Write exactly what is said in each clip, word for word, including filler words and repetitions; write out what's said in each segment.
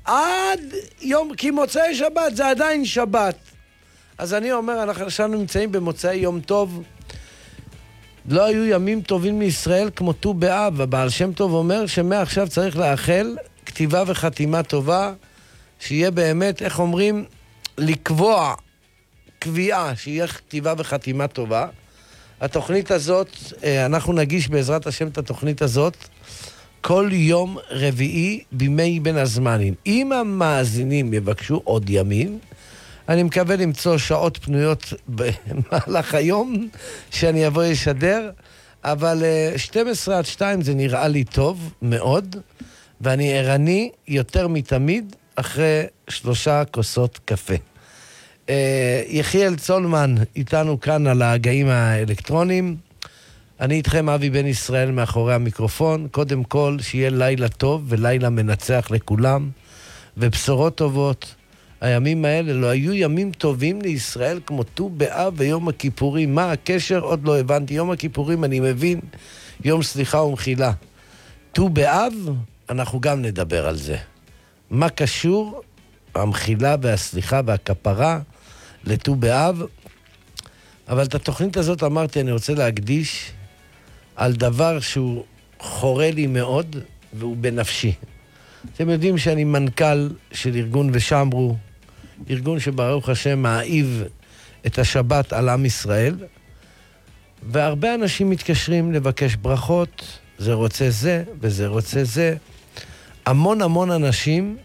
עד יום, כי מוצאי שבת זה עדיין שבת. אז אני אומר, אנחנו שלנו נמצאים במוצאי יום טוב. לא היו ימים טובים מישראל כמו ט"ו באב. הבעל שם טוב אומר שמעכשיו צריך לאחל כתיבה וחתימה טובה, שיהיה באמת, איך אומרים, לקבוע קביעה, שיהיה כתיבה וחתימה טובה. התוכנית הזאת, אנחנו נגיש בעזרת השם את התוכנית הזאת, כל יום רביעי בימי בין הזמנים. אם המאזינים יבקשו עוד ימים, אני מקווה למצוא שעות פנויות במהלך היום, שאני אבוא לשדר, אבל שתים עשרה עד שתיים זה נראה לי טוב מאוד, ואני ערני יותר מתמיד אחרי שלושה כוסות קפה. יחיאל צולמן איתנו כאן על ההגאים האלקטרונים. אני איתכם אבי בן ישראל מאחורי המיקרופון. קודם כל שיהיה לילה טוב ולילה מנצח לכולם ובשורות טובות. הימים האלה לא היו ימים טובים לישראל כמו ט"ו באב ויום הכיפורים. מה הקשר? עוד לא הבנתי. יום הכיפורים אני מבין, יום סליחה ומחילה. ט"ו באב אנחנו גם נדבר על זה. מה קשור המחילה והסליחה והכפרה לט"ו באב? אבל את התוכנית הזאת אמרתי, אני רוצה להקדיש על דבר שהוא חורה לי מאוד, והוא בנפשי. אתם יודעים שאני מנכ"ל של ארגון ושמרו, ארגון שברוך השם מעיב את השבת על עם ישראל, והרבה אנשים מתקשרים לבקש ברכות, זה רוצה זה וזה רוצה זה. המון המון אנשים,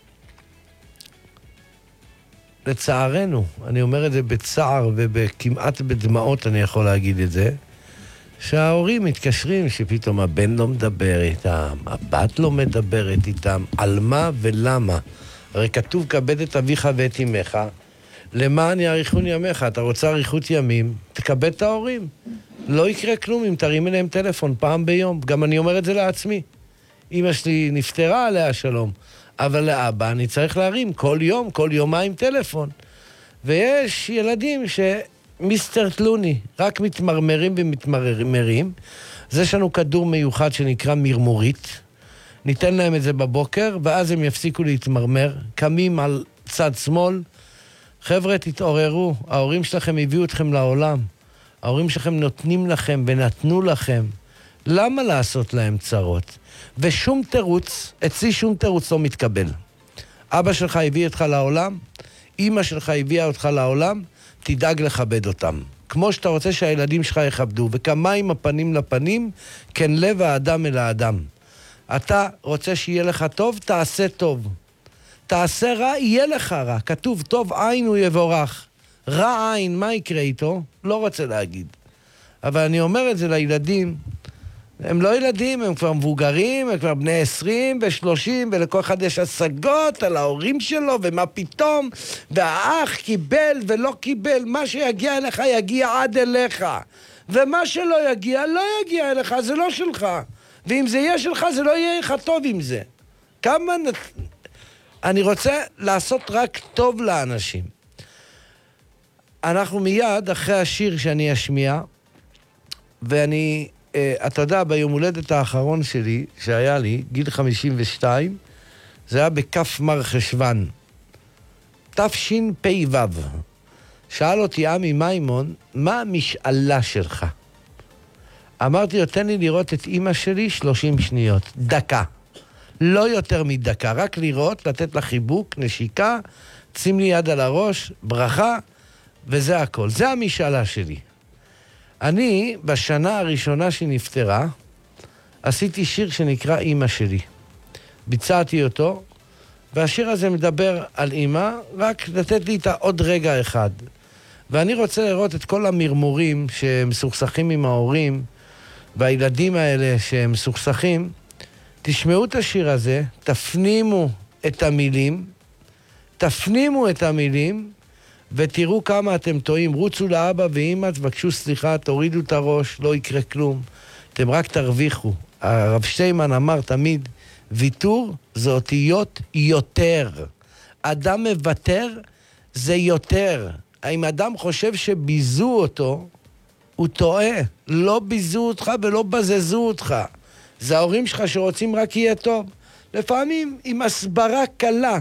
לצערנו, אני אומר את זה בצער וכמעט בדמעות אני יכול להגיד את זה, שההורים מתקשרים שפתאום הבן לא מדבר איתם, הבת לא מדברת איתם, על מה ולמה? הרי כתוב כבד את אביך ואת אמך, למען יאריכון ימיך. אתה רוצה אריכות ימים, תכבד את ההורים. לא יקרה כלום אם תרים אליהם טלפון פעם ביום. גם אני אומר את זה לעצמי. אמא שלי נפטרה עליה שלום, אבל לאבא אני צריך להרים כל יום, כל יומיים טלפון. ויש ילדים שמיסטר תלוני, רק מתמרמרים ומתמרמרים. אז יש לנו כדור מיוחד שנקרא מרמורית. ניתן להם את זה בבוקר, ואז הם יפסיקו להתמרמר. קמים על צד שמאל. חבר'ה, תתעוררו. ההורים שלכם הביאו אתכם לעולם. ההורים שלכם נותנים לכם ונתנו לכם. למה לעשות להם צרות? ושום תירוץ, אצלי שום תירוץ לא מתקבל. אבא שלך הביא אותך לעולם, אמא שלך הביאה אותך לעולם, תדאג לכבד אותם. כמו שאתה רוצה שהילדים שלך יכבדו, וכמים הפנים לפנים, כן לב האדם אל האדם. אתה רוצה שיהיה לך טוב, תעשה טוב. תעשה רע, יהיה לך רע. כתוב, טוב עין הוא יבורך. רע עין, מה יקרה איתו? לא רוצה להגיד. אבל אני אומר את זה לילדים, הם לא ילדים, הם כבר מבוגרים, הם כבר בני עשרים ושלושים, ולכל אחד יש השגות על ההורים שלו, ומה פתאום, והאח קיבל ולא קיבל, מה שיגיע אליך יגיע עד אליך, ומה שלא יגיע, לא יגיע אליך, זה לא שלך, ואם זה יהיה שלך, זה לא יהיה לך טוב עם זה. כמה... אני רוצה לעשות רק טוב לאנשים. אנחנו מיד אחרי השיר שאני אשמיע, ואני... אתה יודע, ביום הולדת האחרון שלי, שהיה לי, גיל חמישים ושתיים, זה היה בכף מר חשוון. תש"פ וו. שאל אותי עמי מימון, מה המשאלה שלך? אמרתי לו, תן לי לראות את אמא שלי שלושים שניות. דקה. לא יותר מדקה. רק לראות, לתת לה חיבוק, נשיקה, שים לי יד על הראש, ברכה, וזה הכל. זה המשאלה שלי. אני, בשנה הראשונה שנפטרה, עשיתי שיר שנקרא אמא שלי. ביצעתי אותו, והשיר הזה מדבר על אמא, רק לתת לי את עוד רגע אחד. ואני רוצה לראות את כל המרמורים שמסוכסכים עם ההורים, והילדים האלה שמסוכסכים. תשמעו את השיר הזה, תפנימו את המילים, תפנימו את המילים, ותראו כמה אתם טועים. רוצו לאבא ואמא, תבקשו סליחה, תורידו את הראש, לא יקרה כלום. אתם רק תרוויחו. הרב שטיימן אמר תמיד, ויתור זה אותיות יותר. אדם מוותר זה יותר. אם אדם חושב שביזו אותו, הוא טועה. לא ביזו אותך ולא בזזו אותך. זה ההורים שלך שרוצים רק יהיה טוב. לפעמים עם הסברה קלה,